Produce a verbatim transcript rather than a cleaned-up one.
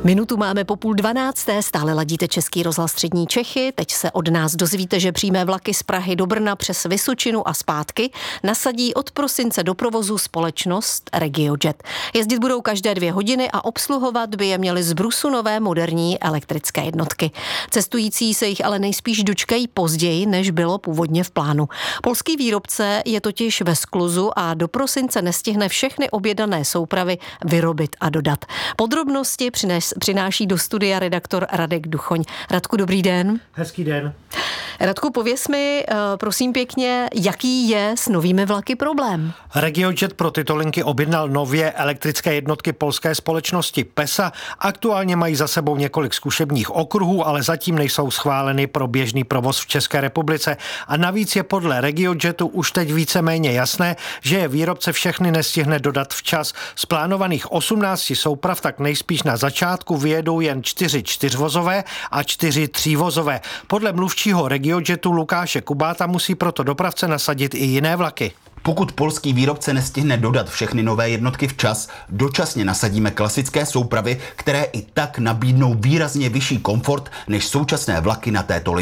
Minutu máme po půl dvanácté, stále ladíte Český rozhlas Střední Čechy. Teď se od nás dozvíte, že přímé vlaky z Prahy do Brna přes Vysočinu a zpátky nasadí od prosince do provozu společnost RegioJet. Jezdit budou každé dvě hodiny a obsluhovat by je měly z brusu nové moderní elektrické jednotky. Cestující se jich ale nejspíš dočkají později, než bylo původně v plánu. Polský výrobce je totiž ve skluzu a do prosince nestihne všechny objednané soupravy vyrobit a dodat. Podrobnosti přines, přináší do studia redaktor Radek Duchoň. Radku, dobrý den. Hezký den. Radku, pověz mi, prosím pěkně, jaký je s novými vlaky problém? RegioJet pro tyto linky objednal nově elektrické jednotky polské společnosti PESA. Aktuálně mají za sebou několik zkušebních okruhů, ale zatím nejsou schváleny pro běžný provoz v České republice. A navíc je podle RegioJetu už teď víceméně jasné, že je výrobce všechny nestihne dodat včas. Z plánovaných osmnácti souprav tak nejspíš na začátku vyjedou jen čtyři čtyřvozové a čtyři třívozové. Podle mluvčího RegioJetu Lukáše Kubáta musí proto dopravce nasadit i jiné vlaky. Pokud polský výrobce nestihne dodat všechny nové jednotky včas, dočasně nasadíme klasické soupravy, které i tak nabídnou výrazně vyšší komfort než současné vlaky na této lince.